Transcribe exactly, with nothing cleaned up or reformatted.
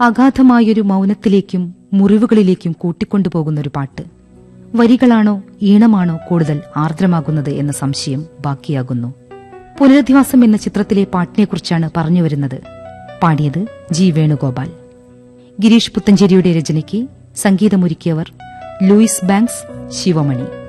അഗാധമായൊരു മൗനത്തിലേക്കും മുറിവുകളിലേക്കും കൂട്ടിക്കൊണ്ടുപോകുന്നൊരു പാട്ട്. വരികളാണോ ഈണമാണോ കൂടുതൽ ആർദ്രമാകുന്നത് എന്ന സംശയം ബാക്കിയാകുന്നു. പുനരധിവാസം എന്ന ചിത്രത്തിലെ പാട്ടിനെക്കുറിച്ചാണ് പറഞ്ഞുവരുന്നത്. പാടിയത് G Venugopal. Girish പുത്തഞ്ചേരിയുടെ രചനയ്ക്ക് സംഗീതമൊരുക്കിയവർ Luis banks, Sivamani.